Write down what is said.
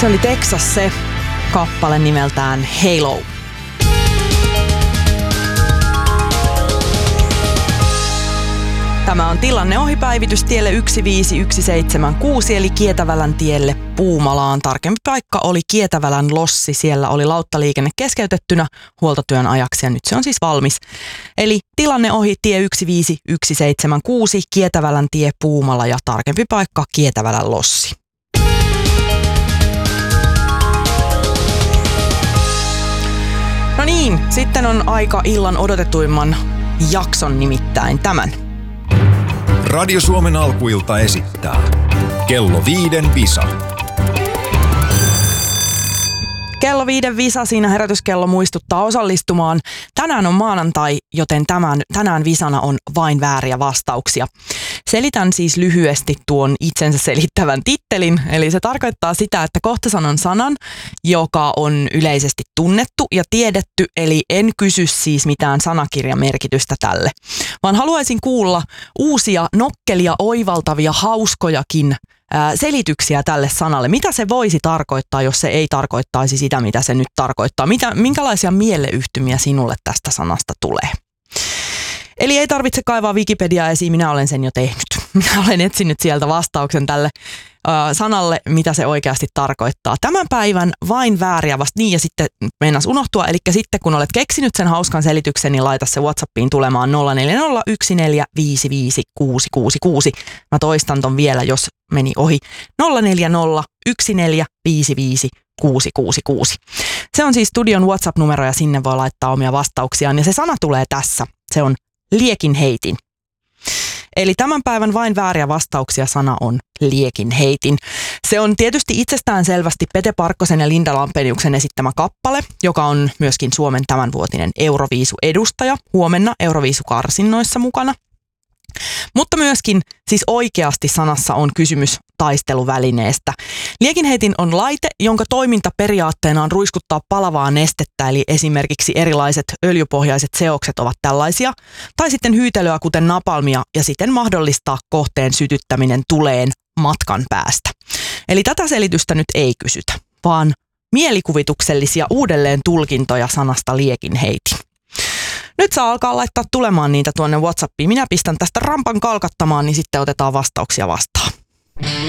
Se oli Texas se kappale nimeltään Halo. Tämä on tilanne ohipäivitys tielle 15176 eli Kietävälän tielle Puumalaan. Tarkempi paikka oli Kietävälän lossi. Siellä oli lauttaliikenne keskeytettynä huoltotyön ajaksi ja nyt se on siis valmis. Eli tilanne ohi tie 15176 Kietävälän tie Puumala ja tarkempi paikka Kietävälän lossi. No niin, sitten on aika illan odotetuimman jakson, nimittäin tämän. Radio Suomen alkuilta esittää Kello 5 visa. Kello 5 visa, siinä herätyskello muistuttaa osallistumaan. Tänään on maanantai, joten tänään visana on vain vääriä vastauksia. Selitän siis lyhyesti tuon itsensä selittävän tittelin. Eli se tarkoittaa sitä, että kohta sanon sanan, joka on yleisesti tunnettu ja tiedetty. Eli en kysy siis mitään sanakirjamerkitystä tälle, vaan haluaisin kuulla uusia, nokkelia, oivaltavia, hauskojakin selityksiä tälle sanalle. Mitä se voisi tarkoittaa, jos se ei tarkoittaisi sitä, mitä se nyt tarkoittaa? Minkälaisia mieleyhtymiä sinulle tästä sanasta tulee? Eli ei tarvitse kaivaa Wikipediaa esiin, minä olen sen jo tehnyt. Minä olen etsinyt sieltä vastauksen tälle sanalle, mitä se oikeasti tarkoittaa. Tämän päivän vain vääriä niin ja sitten mennäs unohtua. Eli sitten kun olet keksinyt sen hauskan selityksen, niin laita se WhatsAppiin tulemaan 0401455666. Mä toistan ton vielä, jos meni ohi. 0401455666. Se on siis studion WhatsApp-numero ja sinne voi laittaa omia vastauksiaan. Ja se sana tulee tässä. Se on liekinheitin. Eli tämän päivän vain vääriä vastauksia sana on liekinheitin. Se on tietysti itsestään selvästi Pete Parkkosen ja Linda Lampeniuksen esittämä kappale, joka on myöskin Suomen tämänvuotinen Euroviisu-edustaja. Huomenna Euroviisu-karsinnoissa mukana. Mutta myöskin siis oikeasti sanassa on kysymys taisteluvälineestä. Liekinheitin on laite, jonka toimintaperiaatteena on ruiskuttaa palavaa nestettä, eli esimerkiksi erilaiset öljypohjaiset seokset ovat tällaisia, tai sitten hyytelyä kuten napalmia ja siten mahdollistaa kohteen sytyttäminen tuleen matkan päästä. Eli tätä selitystä nyt ei kysytä, vaan mielikuvituksellisia uudelleen tulkintoja sanasta liekinheitin. Nyt saa alkaa laittaa tulemaan niitä tuonne WhatsAppiin. Minä pistän tästä rampan kalkattamaan, niin sitten otetaan vastauksia vastaan.